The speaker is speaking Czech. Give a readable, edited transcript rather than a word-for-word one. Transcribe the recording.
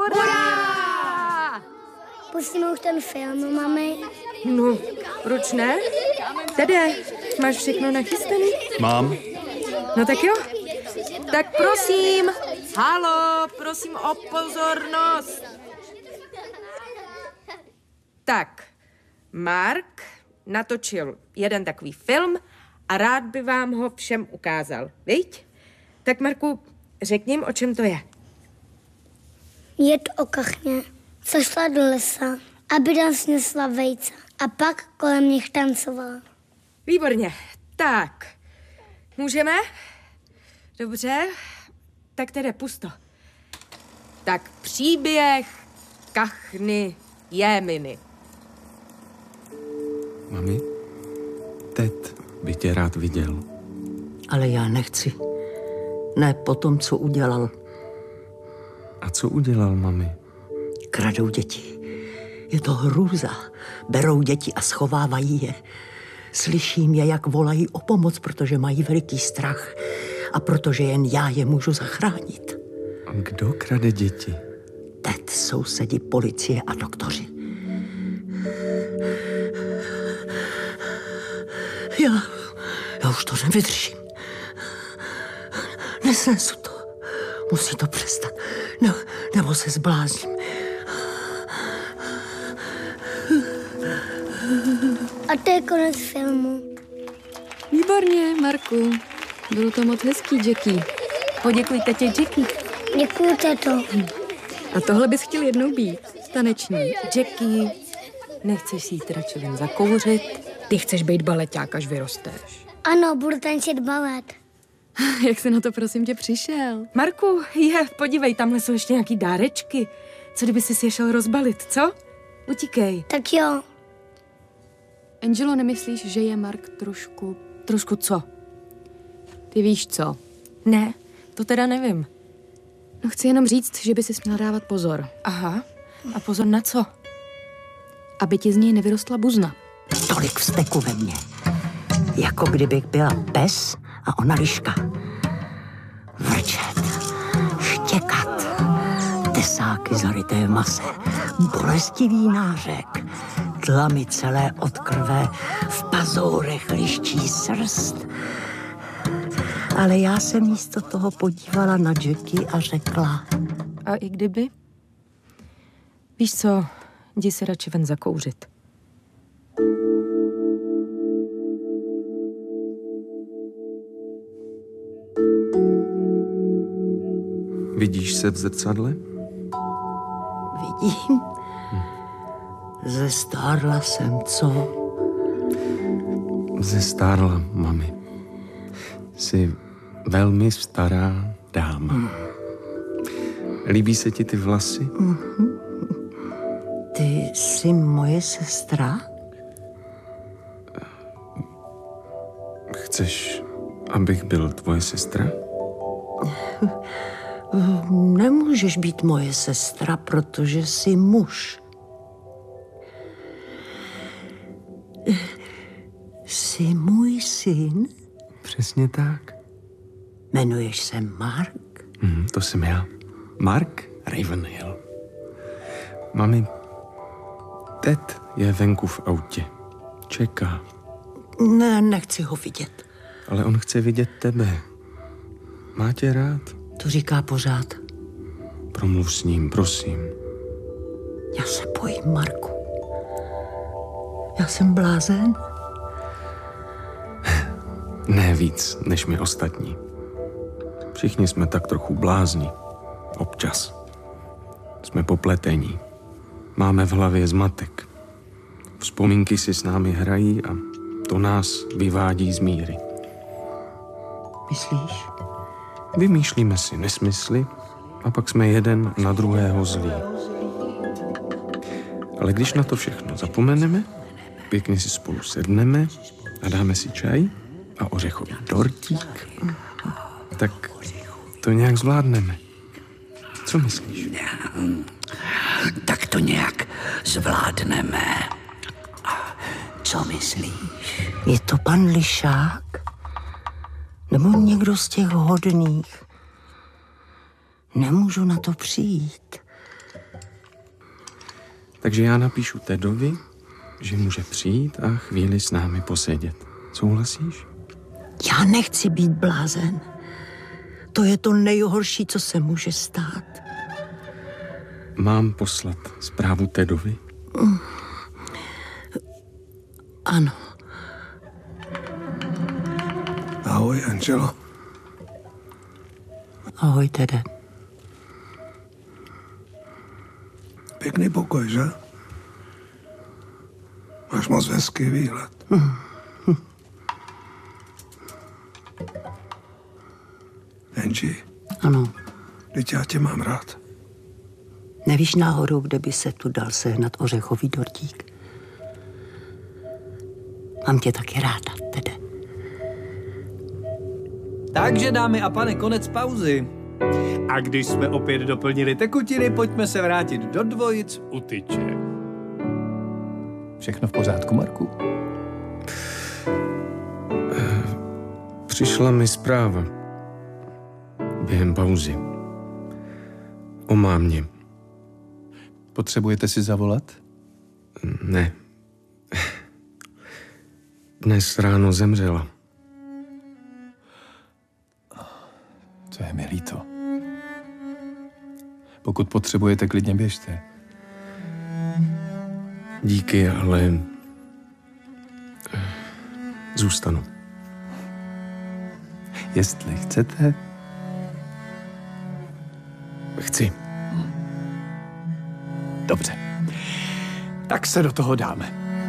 Hurá! Pustíme už ten film, mami. No, proč ne? Tede, máš všechno nachystaný? Mám. No tak jo. Tak prosím, halo, prosím o pozornost. Tak, Mark natočil jeden takový film a rád by vám ho všem ukázal, viď? Tak Marku, řekni jim, o čem to je. Je to o kachně, co šla do lesa, aby tam snesla vejce a pak kolem nich tancovala. Výborně, tak, můžeme? Dobře, tak tedy pusto. Tak příběh kachny Jéminy. Mami, Ted by tě rád viděl. Ale já nechci. Ne po tom, co udělal. A co udělal, mami? Kradou děti. Je to hrůza. Berou děti a schovávají je. Slyším je, jak volají o pomoc, protože mají veliký strach. A protože jen já je můžu zachránit. A kdo krade děti? Ted, sousedi, policie a doktoři. Já už to nevydržím. Nesnesu to. Musí to přestat. Nebo se zblázním. A to je konec filmu. Výborně, Marku. Bylo to moc hezký, Jackie. Poděkuj tetě Jackie. Děkuju, teto. A tohle bys chtěl jednou být. Taneční. Jackie, nechceš si jít radši ven zakouřit? Ty chceš být baleťák, až vyrosteš. Ano, budu tančit balet. Jak jsi na to, prosím tě, přišel? Marku, podívej, tamhle jsou ještě nějaký dárečky. Co kdyby si je šel rozbalit, co? Utíkej. Tak jo. Angelo, nemyslíš, že je Mark trošku... Trošku co? Ty víš co? Ne, to teda nevím. No chci jenom říct, že by si měl dávat pozor. Aha, a pozor na co? Aby ti z něj nevyrostla buzna. Tolik vzteku ve mně. Jako kdybych byla pes a ona liška. Vrčet, štěkat, tesáky zaryté v mase, bolestivý nářek, dlamy celé od krve, v pazourech liščí srst. Ale já se místo toho podívala na Jackie a řekla... A i kdyby? Víš co, jdi si radši ven zakouřit. Vidíš se v zrcadle? Vidím. Zestárla jsem, co? Zestárla, mami. Jsi velmi stará dáma. Líbí se ti ty vlasy? Ty jsi moje sestra? Chceš, abych byl tvoje sestra? Nemůžeš být moje sestra, protože jsi muž. Jsi můj syn? Přesně tak. Jmenuješ se Mark? To jsem já. Mark Ravenhill. Mami, Ted je venku v autě. Čeká. Ne, nechci ho vidět. Ale on chce vidět tebe. Má tě rád? To říká pořád. Promluv s ním, prosím. Já se bojím, Marku. Já jsem blázen? Ne víc, než my ostatní. Všichni jsme tak trochu blázni. Občas. Jsme popletení. Máme v hlavě zmatek. Vzpomínky si s námi hrají a to nás vyvádí z míry. Myslíš? Vymýšlíme si nesmysly a pak jsme jeden na druhého zlí. Ale když na to všechno zapomeneme, pěkně si spolu sedneme a dáme si čaj a ořechový dortík, tak to nějak zvládneme. Co myslíš? Tak to nějak zvládneme. Co myslíš? Je to pan Lišák? Nebo někdo z těch hodných? Nemůžu na to přijít. Takže já napíšu Tedovi, že může přijít a chvíli s námi posedět. Souhlasíš? Já nechci být blázen. To je to nejhorší, co se může stát. Mám poslat zprávu Tedovi? Ano. Ahoj, Angelo. Ahoj, Tede. Pěkný pokoj, že? Máš moc hezký výhled. Angie. Ano. Teď já tě mám rád. Nevíš náhodou, kde by se tu dal sehnat ořechový dortík? Mám tě taky ráda, Tede. Takže, dámy a pane, konec pauzy. A když jsme opět doplnili tekutiny, pojďme se vrátit do dvojic u tyče. Všechno v pořádku, Marku? Přišla mi zpráva. Během pauzy. O mámě. Potřebujete si zavolat? Ne. Dnes ráno zemřela. To je mi líto. Pokud potřebujete, klidně běžte. Díky, ale zůstanu. Jestli chcete. Chci. Dobře. Tak se do toho dáme.